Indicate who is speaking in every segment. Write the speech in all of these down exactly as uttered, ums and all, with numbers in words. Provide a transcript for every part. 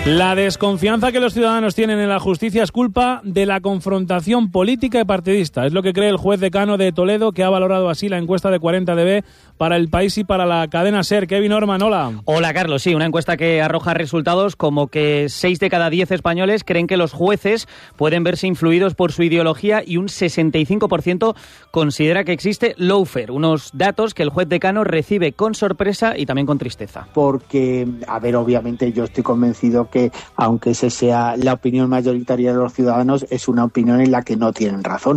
Speaker 1: La desconfianza que los ciudadanos tienen en la justicia es culpa de la confrontación política y partidista. Es lo que cree el juez decano de Toledo, que ha valorado así la encuesta de cuarenta D B para El País y para la cadena SER. Kevin Orman, hola.
Speaker 2: Hola, Carlos. Sí, una encuesta que arroja resultados como que seis de cada diez españoles creen que los jueces pueden verse influidos por su ideología y un sesenta y cinco por ciento considera que existe lawfare. Unos datos que el juez decano recibe con sorpresa y también con tristeza.
Speaker 3: Porque, a ver, obviamente yo estoy convencido que, aunque esa sea la opinión mayoritaria de los ciudadanos, es una opinión en la que no tienen razón.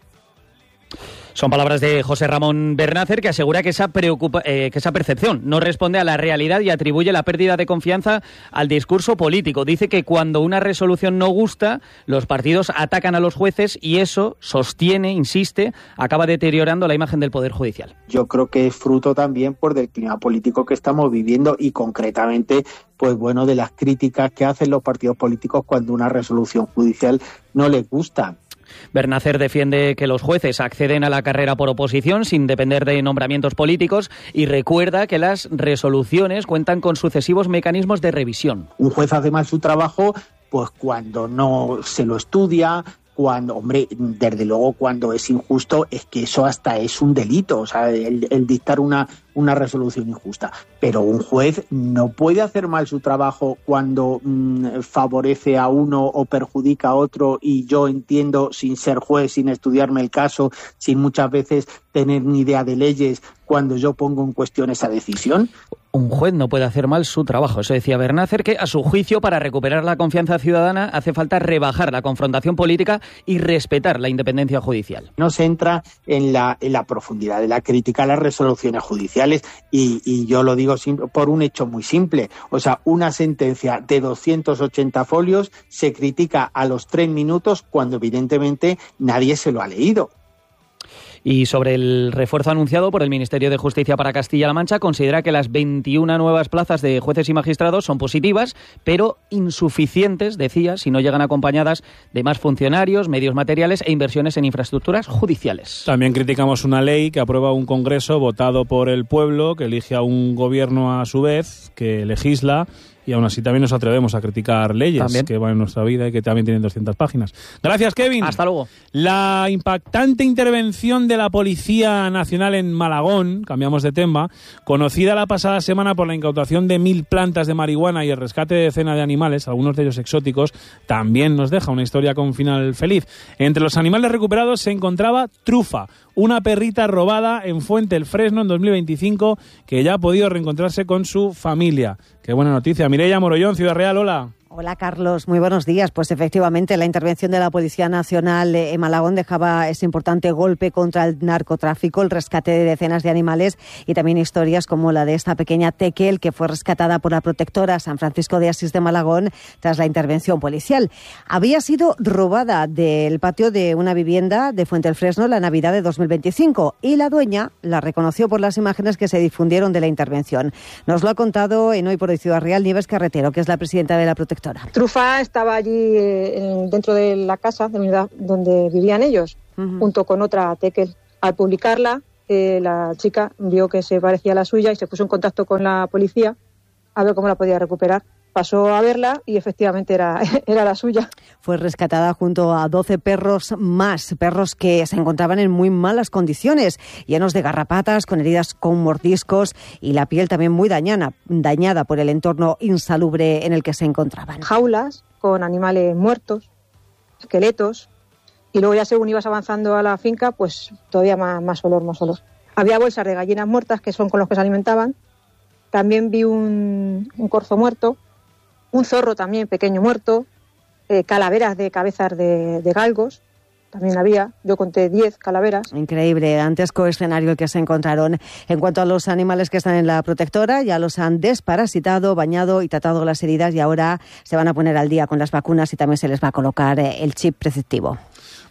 Speaker 2: Son palabras de José Ramón Bernácer, que asegura que esa, preocupa, eh, que esa percepción no responde a la realidad y atribuye la pérdida de confianza al discurso político. Dice que cuando una resolución no gusta, los partidos atacan a los jueces y eso, sostiene, insiste, acaba deteriorando la imagen del Poder Judicial.
Speaker 3: Yo creo que es fruto también pues, del clima político que estamos viviendo y concretamente pues bueno, de las críticas que hacen los partidos políticos cuando una resolución judicial no les gusta.
Speaker 2: Bernácer defiende que los jueces acceden a la carrera por oposición sin depender de nombramientos políticos y recuerda que las resoluciones cuentan con sucesivos mecanismos de revisión.
Speaker 3: Un juez hace mal su trabajo pues cuando no se lo estudia, cuando, hombre, desde luego cuando es injusto, es que eso hasta es un delito, o sea, el, el dictar una, una resolución injusta. Pero un juez no puede hacer mal su trabajo cuando mmm, favorece a uno o perjudica a otro y yo entiendo, sin ser juez, sin estudiarme el caso, sin muchas veces tener ni idea de leyes, cuando yo pongo en cuestión esa decisión.
Speaker 2: Un juez no puede hacer mal su trabajo. Eso decía Bernácer, que a su juicio, para recuperar la confianza ciudadana, hace falta rebajar la confrontación política y respetar la independencia judicial.
Speaker 3: No se entra en la, en la profundidad de la crítica a las resoluciones judiciales y, y yo lo digo simple, por un hecho muy simple. O sea, una sentencia de doscientos ochenta folios se critica a los tres minutos cuando evidentemente nadie se lo ha leído.
Speaker 2: Y sobre el refuerzo anunciado por el Ministerio de Justicia para Castilla-La Mancha, considera que las veintiuna nuevas plazas de jueces y magistrados son positivas, pero insuficientes, decía, si no llegan acompañadas de más funcionarios, medios materiales e inversiones en infraestructuras judiciales.
Speaker 1: También criticamos una ley que aprueba un Congreso votado por el pueblo, que elige a un gobierno a su vez, que legisla. Y aún así también nos atrevemos a criticar leyes ¿También? que van en nuestra vida y que también tienen doscientas páginas. Gracias, Kevin.
Speaker 2: Hasta luego.
Speaker 1: La impactante intervención de la Policía Nacional en Malagón, cambiamos de tema, conocida la pasada semana por la incautación de mil plantas de marihuana y el rescate de decenas de animales, algunos de ellos exóticos, también nos deja una historia con final feliz. Entre los animales recuperados se encontraba Trufa, una perrita robada en Fuente el Fresno en dos mil veinticinco que ya ha podido reencontrarse con su familia. Qué buena noticia. Mireia Morollón, Ciudad Real, hola.
Speaker 4: Hola, Carlos. Muy buenos días. Pues efectivamente, la intervención de la Policía Nacional en Malagón dejaba ese importante golpe contra el narcotráfico, el rescate de decenas de animales y también historias como la de esta pequeña Tekel, que fue rescatada por la protectora San Francisco de Asís de Malagón tras la intervención policial. Había sido robada del patio de una vivienda de Fuente el Fresno la Navidad de dos mil veinticinco y la dueña la reconoció por las imágenes que se difundieron de la intervención. Nos lo ha contado en Hoy por Hoy Ciudad Real Nieves Carretero, que es la presidenta de la protectora.
Speaker 5: Trufa estaba allí eh, dentro de la casa de unidad donde vivían ellos, uh-huh. junto con otra Tekel. Al publicarla, eh, la chica vio que se parecía a la suya y se puso en contacto con la policía a ver cómo la podía recuperar. Pasó a verla y efectivamente era, era la suya.
Speaker 4: Fue rescatada junto a doce perros más, perros que se encontraban en muy malas condiciones, llenos de garrapatas, con heridas con mordiscos y la piel también muy dañada, dañada por el entorno insalubre en el que se encontraban.
Speaker 5: Jaulas con animales muertos, esqueletos, y luego ya según ibas avanzando a la finca, pues todavía más, más olor, más olor. Había bolsas de gallinas muertas, que son con los que se alimentaban. También vi un, un corzo muerto, un zorro también pequeño muerto, eh, calaveras de cabezas de, de galgos, también había, yo conté diez calaveras.
Speaker 4: Increíble, dantesco escenario el que se encontraron. En cuanto a los animales que están en la protectora, ya los han desparasitado, bañado y tratado las heridas y ahora se van a poner al día con las vacunas y también se les va a colocar el chip preceptivo.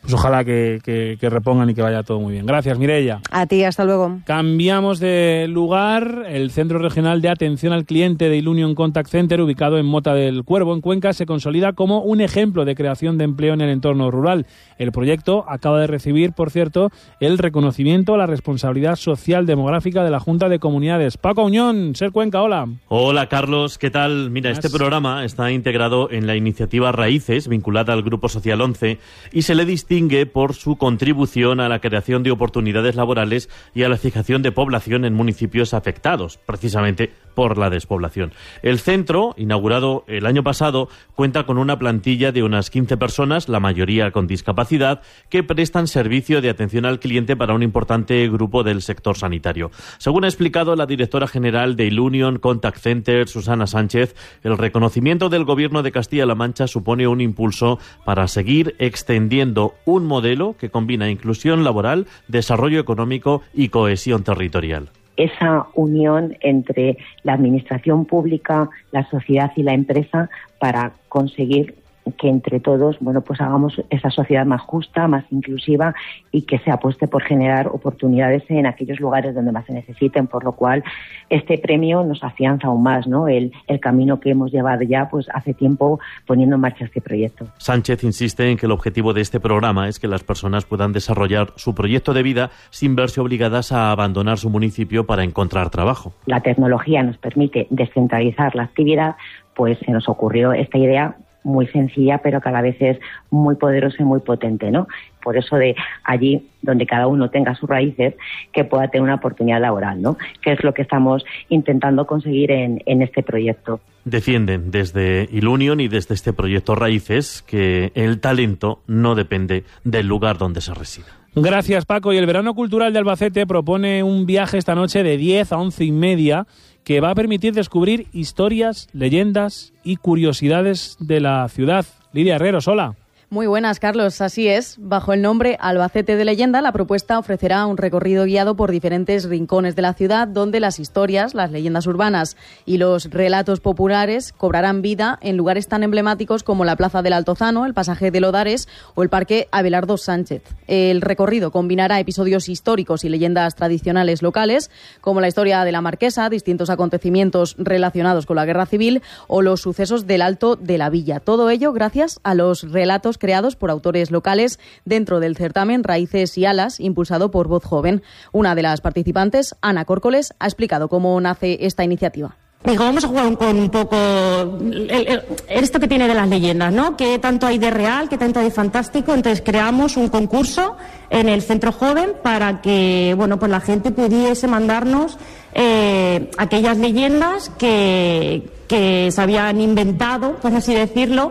Speaker 1: pues ojalá que, que, que repongan y que vaya todo muy bien. Gracias, Mireia.
Speaker 4: A ti, hasta luego.
Speaker 1: Cambiamos de lugar. El Centro Regional de Atención al Cliente de Ilunion Contact Center, ubicado en Mota del Cuervo, en Cuenca, se consolida como un ejemplo de creación de empleo en el entorno rural. El proyecto acaba de recibir, por cierto, el reconocimiento a la responsabilidad social demográfica de la Junta de Comunidades. Paco Auñón, Ser Cuenca, hola.
Speaker 6: Hola, Carlos, ¿qué tal? Mira, este programa está integrado en la iniciativa Raíces, vinculada al Grupo Social once, y se le distingue por su contribución a la creación de oportunidades laborales y a la fijación de población en municipios afectados, precisamente por la despoblación. El centro, inaugurado el año pasado, cuenta con una plantilla de unas quince personas, la mayoría con discapacidad, que prestan servicio de atención al cliente para un importante grupo del sector sanitario. Según ha explicado la directora general de Ilunion Contact Center, Susana Sánchez, el reconocimiento del Gobierno de Castilla-La Mancha supone un impulso para seguir extendiendo un modelo que combina inclusión laboral, desarrollo económico y cohesión territorial.
Speaker 7: Esa unión entre la administración pública, la sociedad y la empresa para conseguir que entre todos, bueno, pues hagamos esa sociedad más justa, más inclusiva y que se apueste por generar oportunidades en aquellos lugares donde más se necesiten, por lo cual este premio nos afianza aún más, ¿no? El, el camino que hemos llevado ya, pues hace tiempo poniendo en marcha este proyecto.
Speaker 6: Sánchez insiste en que el objetivo de este programa es que las personas puedan desarrollar su proyecto de vida sin verse obligadas a abandonar su municipio para encontrar trabajo.
Speaker 7: La tecnología nos permite descentralizar la actividad, pues se nos ocurrió esta idea muy sencilla, pero que a la vez es muy poderosa y muy potente, ¿no? Por eso de allí donde cada uno tenga sus raíces, que pueda tener una oportunidad laboral, ¿no? Que es lo que estamos intentando conseguir en, en este proyecto.
Speaker 6: Defienden desde Ilunion y desde este proyecto Raíces que el talento no depende del lugar donde se resida.
Speaker 1: Gracias, Paco. Y el Verano Cultural de Albacete propone un viaje esta noche de diez a once y media que va a permitir descubrir historias, leyendas y curiosidades de la ciudad. Lidia Herreros, hola.
Speaker 8: Muy buenas, Carlos. Así es. Bajo el nombre Albacete de Leyenda, la propuesta ofrecerá un recorrido guiado por diferentes rincones de la ciudad donde las historias, las leyendas urbanas y los relatos populares cobrarán vida en lugares tan emblemáticos como la Plaza del Altozano, el Pasaje de Lodares o el Parque Abelardo Sánchez. El recorrido combinará episodios históricos y leyendas tradicionales locales, como la historia de la Marquesa, distintos acontecimientos relacionados con la Guerra Civil o los sucesos del Alto de la Villa. Todo ello gracias a los relatos creados por autores locales dentro del certamen Raíces y Alas, impulsado por Voz Joven. Una de las participantes, Ana Córcoles, ha explicado cómo nace esta iniciativa.
Speaker 9: Digo, vamos a jugar con un poco el, el, esto que tiene de las leyendas, ¿no? ¿Qué tanto hay de real, qué tanto hay de fantástico? Entonces creamos un concurso en el Centro Joven para que, bueno, pues la gente pudiese mandarnos eh, aquellas leyendas que, que se habían inventado, por así decirlo,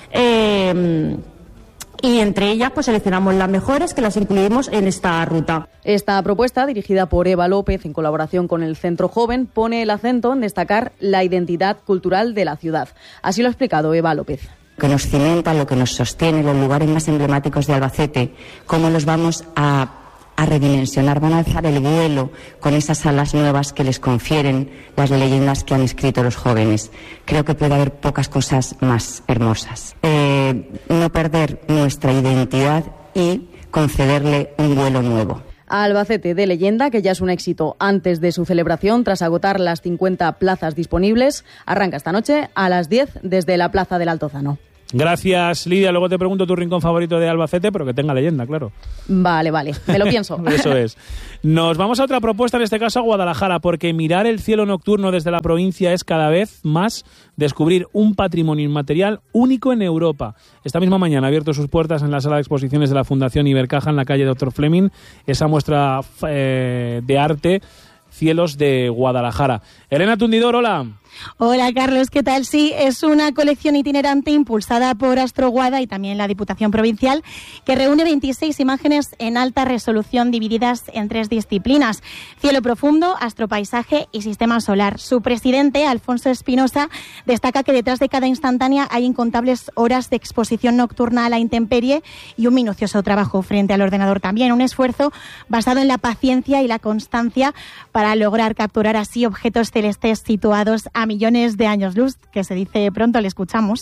Speaker 9: eh, y entre ellas pues seleccionamos las mejores que las incluimos en esta ruta.
Speaker 8: Esta propuesta, dirigida por Eva López en colaboración con el Centro Joven, pone el acento en destacar la identidad cultural de la ciudad. Así lo ha explicado Eva López.
Speaker 10: Que nos cimenta, lo que nos sostiene, los lugares más emblemáticos de Albacete, cómo los vamos a a redimensionar, van a alzar el vuelo con esas alas nuevas que les confieren las leyendas que han escrito los jóvenes. Creo que puede haber pocas cosas más hermosas. Eh, no perder nuestra identidad y concederle un vuelo nuevo.
Speaker 8: Albacete de Leyenda, que ya es un éxito antes de su celebración, tras agotar las cincuenta plazas disponibles, arranca esta noche a las diez desde la Plaza del Altozano.
Speaker 1: Gracias, Lidia. Luego te pregunto tu rincón favorito de Albacete, pero que tenga leyenda, claro.
Speaker 8: Vale, vale. Me lo pienso.
Speaker 1: Eso es. Nos vamos a otra propuesta, en este caso a Guadalajara, porque mirar el cielo nocturno desde la provincia es cada vez más descubrir un patrimonio inmaterial único en Europa. Esta misma mañana ha abierto sus puertas en la sala de exposiciones de la Fundación Ibercaja en la calle doctor Fleming esa muestra eh, de arte Cielos de Guadalajara. Elena Tundidor, hola.
Speaker 11: Hola Carlos, ¿qué tal? Sí, es una colección itinerante impulsada por Astroguada y también la Diputación Provincial que reúne veintiséis imágenes en alta resolución divididas en tres disciplinas: cielo profundo, astropaisaje y sistema solar. Su presidente, Alfonso Espinosa, destaca que detrás de cada instantánea hay incontables horas de exposición nocturna a la intemperie y un minucioso trabajo frente al ordenador también, un esfuerzo basado en la paciencia y la constancia para lograr capturar así objetos celestes situados a millones de años luz, que se dice pronto. Le escuchamos.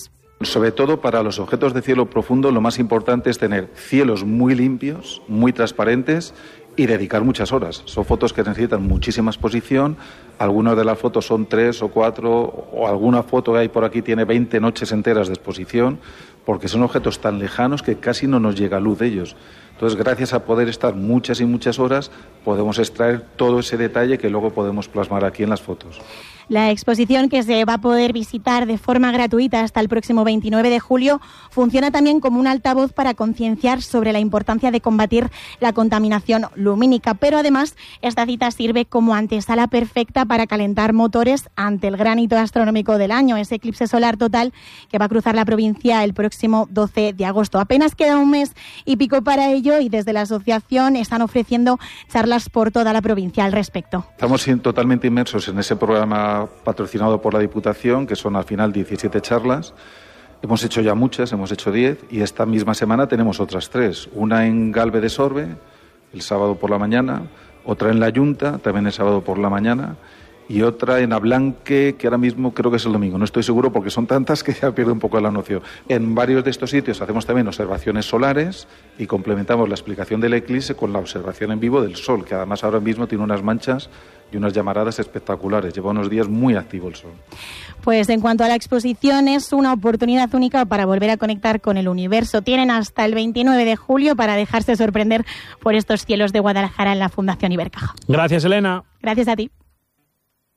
Speaker 12: Sobre todo para los objetos de cielo profundo, lo más importante es tener cielos muy limpios, muy transparentes y dedicar muchas horas. Son fotos que necesitan muchísima exposición. Algunas de las fotos son tres o cuatro, o alguna foto que hay por aquí tiene veinte noches enteras de exposición, porque son objetos tan lejanos que casi no nos llega luz de ellos. Entonces, gracias a poder estar muchas y muchas horas, podemos extraer todo ese detalle que luego podemos plasmar aquí en las fotos.
Speaker 11: La exposición, que se va a poder visitar de forma gratuita hasta el próximo veintinueve de julio, funciona también como un altavoz para concienciar sobre la importancia de combatir la contaminación lumínica. Pero además, esta cita sirve como antesala perfecta para calentar motores ante el gran hito astronómico del año, ese eclipse solar total que va a cruzar la provincia el próximo doce de agosto. Apenas queda un mes y pico para ello, y desde la asociación están ofreciendo charlas por toda la provincia al respecto.
Speaker 12: Estamos totalmente inmersos en ese programa patrocinado por la Diputación, que son al final diecisiete charlas. Hemos hecho ya muchas, hemos hecho diez, y esta misma semana tenemos otras tres. Una en Galve de Sorbe, el sábado por la mañana, otra en La Yunta, también el sábado por la mañana, y otra en Ablanque, que ahora mismo creo que es el domingo. No estoy seguro porque son tantas que ya pierdo un poco la noción. En varios de estos sitios hacemos también observaciones solares y complementamos la explicación del eclipse con la observación en vivo del Sol, que además ahora mismo tiene unas manchas y unas llamaradas espectaculares. Lleva unos días muy activo el Sol.
Speaker 11: Pues en cuanto a la exposición, es una oportunidad única para volver a conectar con el universo. Tienen hasta el veintinueve de julio para dejarse sorprender por estos cielos de Guadalajara en la Fundación Ibercaja.
Speaker 1: Gracias, Elena.
Speaker 11: Gracias a ti.